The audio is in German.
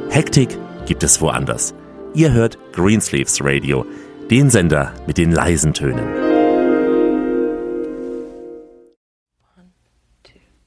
Hektik gibt es woanders. Ihr hört Greensleeves Radio, den Sender mit den leisen Tönen.